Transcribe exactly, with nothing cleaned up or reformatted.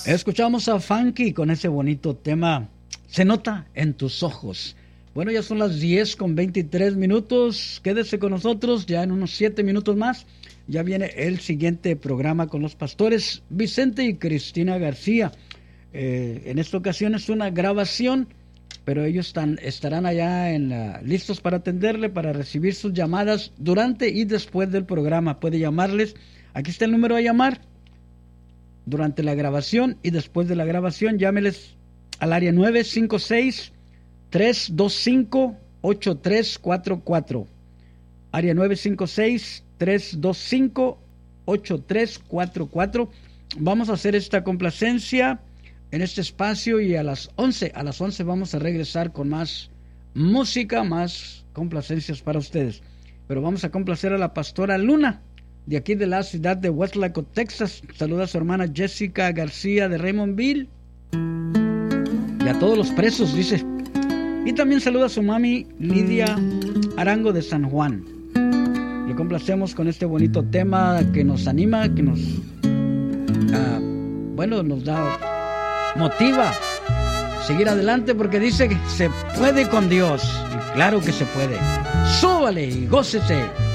Escuchamos a Funky con ese bonito tema, Se nota en tus ojos. Bueno, ya son las diez con veintitrés minutos. Quédese con nosotros, ya en unos siete minutos más. Ya viene el siguiente programa con los pastores Vicente y Cristina García. Eh, en esta ocasión es una grabación, pero ellos están, estarán allá en la, listos para atenderle, para recibir sus llamadas durante y después del programa. Puede llamarles, aquí está el número a llamar, durante la grabación y después de la grabación. Llámeles al área nueve cinco seis, tres dos cinco, ocho tres cuatro cuatro. Área nueve cinco seis, tres dos cinco, ocho tres cuatro cuatro. Vamos a hacer esta complacencia en este espacio y a las once, a las once vamos a regresar con más música, más complacencias para ustedes. Pero vamos a complacer a la pastora Luna, de aquí de la ciudad de Westlaco, Texas. Saluda a su hermana Jessica García de Raymondville y a todos los presos, dice. Y también saluda a su mami Lidia Arango de San Juan. Le complacemos con este bonito tema que nos anima, que nos uh, bueno, nos da, motiva a seguir adelante, porque dice que se puede con Dios. Y claro que se puede. Súbale y gócese.